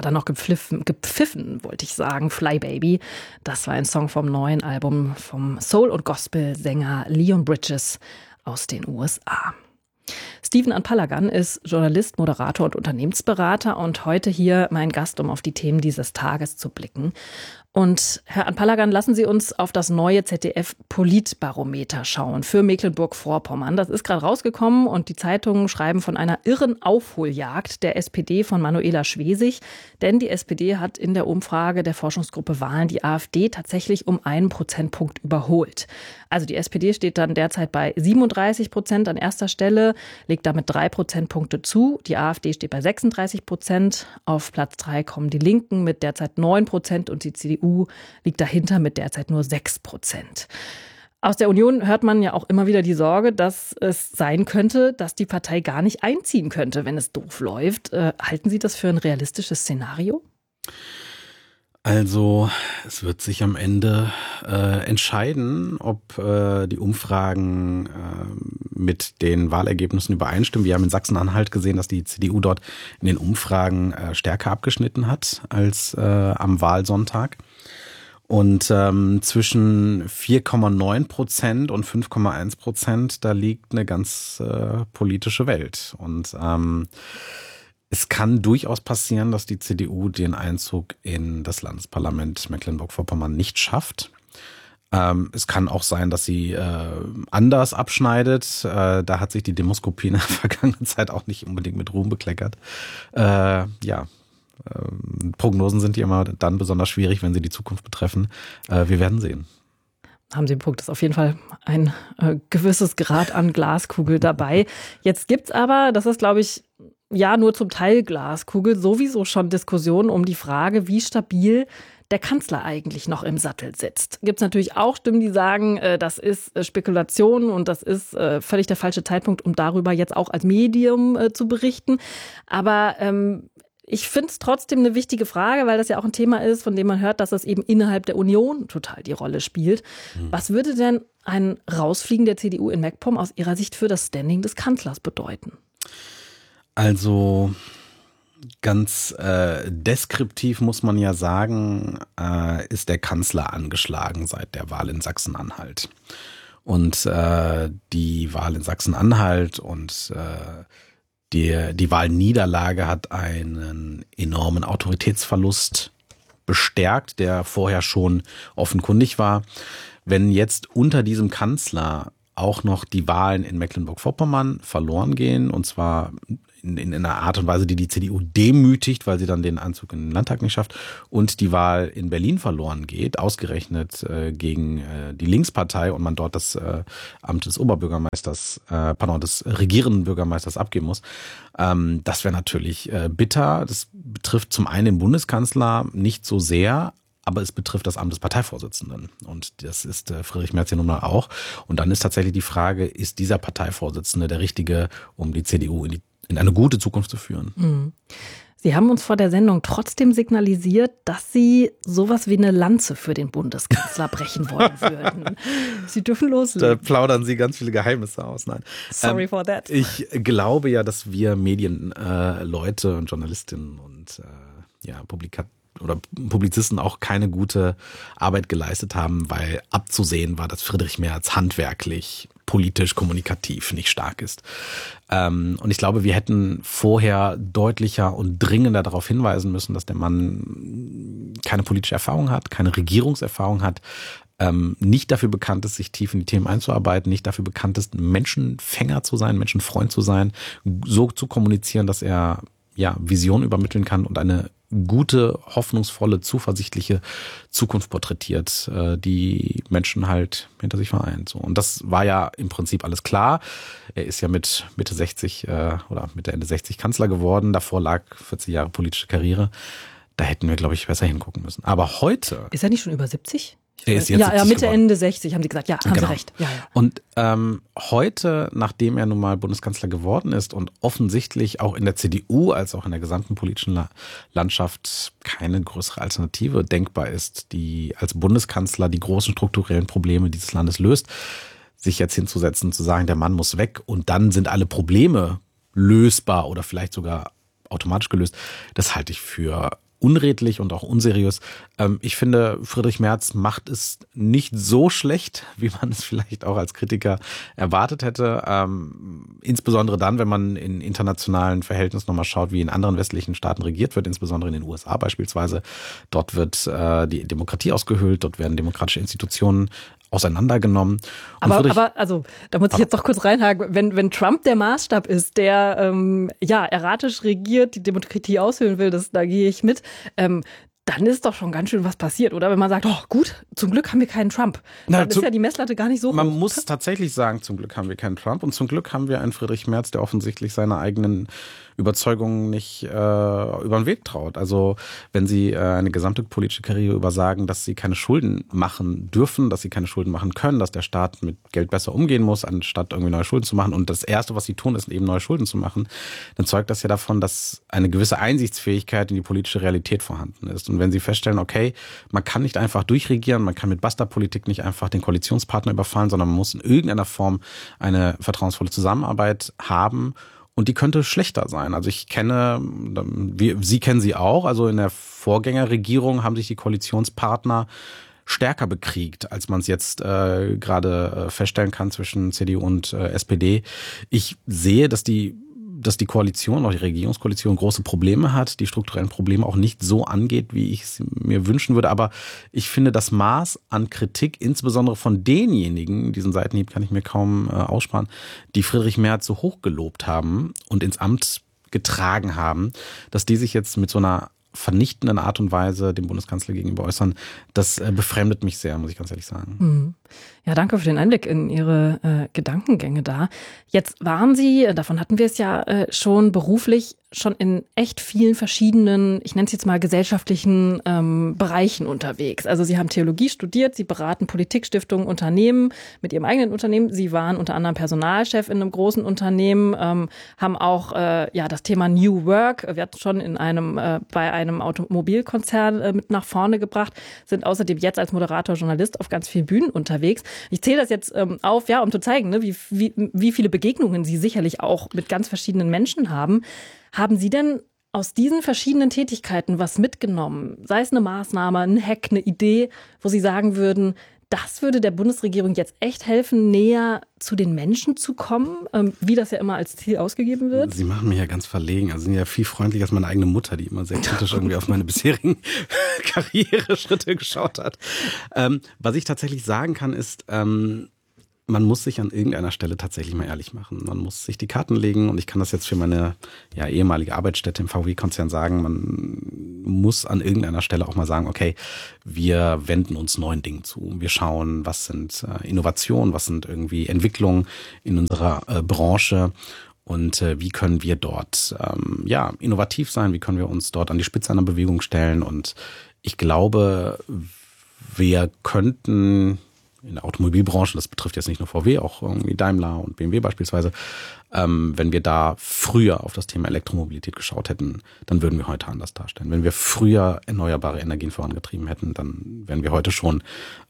hat er noch gepfiffen, wollte ich sagen, Fly Baby. Das war ein Song vom neuen Album vom Soul- und Gospel-Sänger Leon Bridges aus den USA. Stephen Anpalagan ist Journalist, Moderator und Unternehmensberater und heute hier mein Gast, um auf die Themen dieses Tages zu blicken. Und Herr Anpalagan, lassen Sie uns auf das neue ZDF-Politbarometer schauen für Mecklenburg-Vorpommern. Das ist gerade rausgekommen und die Zeitungen schreiben von einer irren Aufholjagd der SPD von Manuela Schwesig. Denn die SPD hat in der Umfrage der Forschungsgruppe Wahlen die AfD tatsächlich um 1 Prozentpunkt überholt. Also die SPD steht dann derzeit bei 37% an erster Stelle, legt damit 3 Prozentpunkte zu. Die AfD steht bei 36%. Auf Platz 3 kommen die Linken mit derzeit 9% und die CDU liegt dahinter mit derzeit nur 6%. Aus der Union hört man ja auch immer wieder die Sorge, dass es sein könnte, dass die Partei gar nicht einziehen könnte, wenn es doof läuft. Halten Sie das für ein realistisches Szenario? Also es wird sich am Ende entscheiden, ob die Umfragen mit den Wahlergebnissen übereinstimmen. Wir haben in Sachsen-Anhalt gesehen, dass die CDU dort in den Umfragen stärker abgeschnitten hat als am Wahlsonntag. Und zwischen 4,9% und 5,1%, da liegt eine ganz politische Welt. Und es kann durchaus passieren, dass die CDU den Einzug in das Landesparlament Mecklenburg-Vorpommern nicht schafft. Es kann auch sein, dass sie anders abschneidet. Da hat sich die Demoskopie in der vergangenen Zeit auch nicht unbedingt mit Ruhm bekleckert. Prognosen sind ja immer dann besonders schwierig, wenn sie die Zukunft betreffen. Wir werden sehen. Haben Sie einen Punkt, ist auf jeden Fall ein gewisses Grad an Glaskugel dabei. Jetzt gibt's aber, das ist glaube ich ja nur zum Teil Glaskugel, sowieso schon Diskussionen um die Frage, wie stabil der Kanzler eigentlich noch im Sattel sitzt. Gibt es natürlich auch Stimmen, die sagen, das ist Spekulation und das ist völlig der falsche Zeitpunkt, um darüber jetzt auch als Medium zu berichten. Aber ich finde es trotzdem eine wichtige Frage, weil das ja auch ein Thema ist, von dem man hört, dass das eben innerhalb der Union total die Rolle spielt. Was würde denn ein Rausfliegen der CDU in MacPom aus Ihrer Sicht für das Standing des Kanzlers bedeuten? Also ganz deskriptiv muss man ja sagen, ist der Kanzler angeschlagen seit der Wahl in Sachsen-Anhalt. Und die Wahl in Sachsen-Anhalt und die Wahlniederlage hat einen enormen Autoritätsverlust bestärkt, der vorher schon offenkundig war. Wenn jetzt unter diesem Kanzler auch noch die Wahlen in Mecklenburg-Vorpommern verloren gehen, und zwar in einer Art und Weise, die die CDU demütigt, weil sie dann den Einzug in den Landtag nicht schafft, und die Wahl in Berlin verloren geht, ausgerechnet gegen die Linkspartei, und man dort das Amt des des regierenden Bürgermeisters abgeben muss. Das wäre natürlich bitter. Das betrifft zum einen den Bundeskanzler nicht so sehr, aber es betrifft das Amt des Parteivorsitzenden. Und das ist Friedrich Merz ja nun mal auch. Und dann ist tatsächlich die Frage, ist dieser Parteivorsitzende der Richtige, um die CDU in eine gute Zukunft zu führen? Sie haben uns vor der Sendung trotzdem signalisiert, dass Sie sowas wie eine Lanze für den Bundeskanzler brechen wollen würden. Sie dürfen loslegen. Da plaudern Sie ganz viele Geheimnisse aus. Nein. Sorry for that. Ich glaube ja, dass wir Medienleute und Journalistinnen und Publizisten auch keine gute Arbeit geleistet haben, weil abzusehen war, dass Friedrich Merz handwerklich, politisch, kommunikativ nicht stark ist. Und ich glaube, wir hätten vorher deutlicher und dringender darauf hinweisen müssen, dass der Mann keine politische Erfahrung hat, keine Regierungserfahrung hat, nicht dafür bekannt ist, sich tief in die Themen einzuarbeiten, nicht dafür bekannt ist, Menschenfänger zu sein, Menschenfreund zu sein, so zu kommunizieren, dass er Vision übermitteln kann und eine gute, hoffnungsvolle, zuversichtliche Zukunft porträtiert, die Menschen halt hinter sich vereint. So. Und das war ja im Prinzip alles klar. Er ist ja mit Mitte 60 oder Mitte Ende 60 Kanzler geworden. Davor lag 40 Jahre politische Karriere. Da hätten wir, glaube ich, besser hingucken müssen. Aber heute... Ist er nicht schon über 70? Er ist jetzt Mitte, geworden. Ende 60, haben Sie gesagt. Ja, haben genau. Sie recht. Ja. Und heute, nachdem er nun mal Bundeskanzler geworden ist und offensichtlich auch in der CDU als auch in der gesamten politischen Landschaft keine größere Alternative denkbar ist, die als Bundeskanzler die großen strukturellen Probleme dieses Landes löst, sich jetzt hinzusetzen, zu sagen, der Mann muss weg und dann sind alle Probleme lösbar oder vielleicht sogar automatisch gelöst, das halte ich für unredlich und auch unseriös. Ich finde, Friedrich Merz macht es nicht so schlecht, wie man es vielleicht auch als Kritiker erwartet hätte. Insbesondere dann, wenn man in internationalen Verhältnissen nochmal schaut, wie in anderen westlichen Staaten regiert wird, insbesondere in den USA beispielsweise. Dort wird die Demokratie ausgehöhlt, dort werden demokratische Institutionen auseinandergenommen. Aber also, da muss ich jetzt doch kurz reinhaken, wenn Trump der Maßstab ist, der erratisch regiert, die Demokratie aushöhlen will, da gehe ich mit, dann ist doch schon ganz schön was passiert, oder? Wenn man sagt, oh gut, zum Glück haben wir keinen Trump. Dann ist ja die Messlatte gar nicht so hoch. Man muss tatsächlich sagen, zum Glück haben wir keinen Trump und zum Glück haben wir einen Friedrich Merz, der offensichtlich seine eigenen Überzeugungen nicht über den Weg traut. Also wenn Sie eine gesamte politische Karriere über sagen, dass Sie keine Schulden machen dürfen, dass Sie keine Schulden machen können, dass der Staat mit Geld besser umgehen muss, anstatt irgendwie neue Schulden zu machen und das Erste, was Sie tun, ist eben neue Schulden zu machen, dann zeugt das ja davon, dass eine gewisse Einsichtsfähigkeit in die politische Realität vorhanden ist. Und wenn Sie feststellen, okay, man kann nicht einfach durchregieren, man kann mit Basta-Politik nicht einfach den Koalitionspartner überfallen, sondern man muss in irgendeiner Form eine vertrauensvolle Zusammenarbeit haben. Und die könnte schlechter sein. Also Sie kennen sie auch. Also in der Vorgängerregierung haben sich die Koalitionspartner stärker bekriegt, als man es jetzt gerade feststellen kann zwischen CDU und SPD. Ich sehe, dass die Koalition, auch die Regierungskoalition, große Probleme hat, die strukturellen Probleme auch nicht so angeht, wie ich es mir wünschen würde. Aber ich finde, das Maß an Kritik, insbesondere von denjenigen, diesen Seitenhieb kann ich mir kaum aussparen, die Friedrich Merz so hoch gelobt haben und ins Amt getragen haben, dass die sich jetzt mit so einer vernichtenden Art und Weise dem Bundeskanzler gegenüber äußern, das befremdet mich sehr, muss ich ganz ehrlich sagen. Ja, danke für den Einblick in Ihre Gedankengänge da. Jetzt waren Sie, davon hatten wir es ja schon beruflich, schon in echt vielen verschiedenen, ich nenne es jetzt mal gesellschaftlichen Bereichen unterwegs. Also Sie haben Theologie studiert, Sie beraten Politikstiftungen, Unternehmen mit Ihrem eigenen Unternehmen. Sie waren unter anderem Personalchef in einem großen Unternehmen, haben auch das Thema New Work, wir hatten schon bei einem Automobilkonzern mit nach vorne gebracht, sind außerdem jetzt als Moderator, Journalist auf ganz vielen Bühnen unterwegs. Ich zähle das jetzt auf, um zu zeigen, ne, wie viele Begegnungen Sie sicherlich auch mit ganz verschiedenen Menschen haben. Haben Sie denn aus diesen verschiedenen Tätigkeiten was mitgenommen? Sei es eine Maßnahme, ein Hack, eine Idee, wo Sie sagen würden, das würde der Bundesregierung jetzt echt helfen, näher zu den Menschen zu kommen, wie das ja immer als Ziel ausgegeben wird? Sie machen mich ja ganz verlegen. Also Sie sind ja viel freundlicher als meine eigene Mutter, die immer sehr kritisch irgendwie auf meine bisherigen Karriereschritte geschaut hat. Was ich tatsächlich sagen kann, ist, man muss sich an irgendeiner Stelle tatsächlich mal ehrlich machen. Man muss sich die Karten legen und ich kann das jetzt für meine ehemalige Arbeitsstätte im VW-Konzern sagen, man muss an irgendeiner Stelle auch mal sagen, okay, wir wenden uns neuen Dingen zu. Wir schauen, was sind Innovationen, was sind irgendwie Entwicklungen in unserer Branche und wie können wir dort innovativ sein, wie können wir uns dort an die Spitze einer Bewegung stellen und ich glaube, wir könnten in der Automobilbranche, das betrifft jetzt nicht nur VW, auch irgendwie Daimler und BMW beispielsweise, wenn wir da früher auf das Thema Elektromobilität geschaut hätten, dann würden wir heute anders darstellen. Wenn wir früher erneuerbare Energien vorangetrieben hätten, dann wären wir heute schon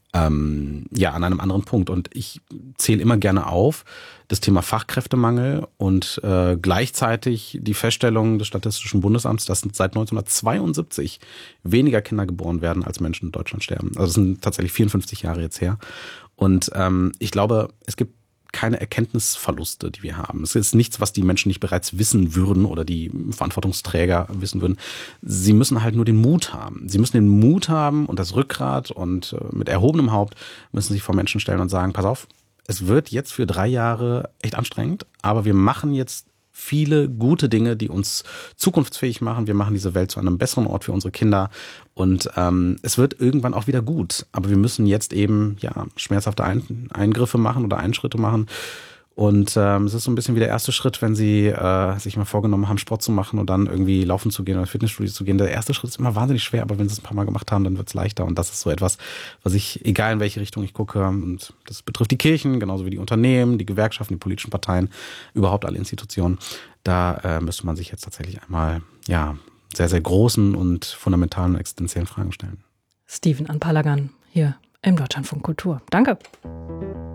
an einem anderen Punkt. Und ich zähle immer gerne auf das Thema Fachkräftemangel und gleichzeitig die Feststellung des Statistischen Bundesamts, dass seit 1972 weniger Kinder geboren werden, als Menschen in Deutschland sterben. Also das sind tatsächlich 54 Jahre jetzt her. Und ich glaube, es gibt keine Erkenntnisverluste, die wir haben. Es ist nichts, was die Menschen nicht bereits wissen würden oder die Verantwortungsträger wissen würden. Sie müssen halt nur den Mut haben. Sie müssen den Mut haben und das Rückgrat und mit erhobenem Haupt müssen sich vor Menschen stellen und sagen, pass auf, es wird jetzt für 3 Jahre echt anstrengend, aber wir machen jetzt viele gute Dinge, die uns zukunftsfähig machen. Wir machen diese Welt zu einem besseren Ort für unsere Kinder und es wird irgendwann auch wieder gut. Aber wir müssen jetzt eben schmerzhafte Eingriffe machen oder Einschritte machen. Und es ist so ein bisschen wie der erste Schritt, wenn Sie sich mal vorgenommen haben, Sport zu machen und dann irgendwie laufen zu gehen oder Fitnessstudio zu gehen. Der erste Schritt ist immer wahnsinnig schwer, aber wenn Sie es ein paar Mal gemacht haben, dann wird es leichter. Und das ist so etwas, was ich, egal in welche Richtung ich gucke, und das betrifft die Kirchen, genauso wie die Unternehmen, die Gewerkschaften, die politischen Parteien, überhaupt alle Institutionen, da müsste man sich jetzt tatsächlich einmal sehr, sehr großen und fundamentalen und existenziellen Fragen stellen. Stephen Anpalagan hier im Deutschlandfunk Kultur. Danke.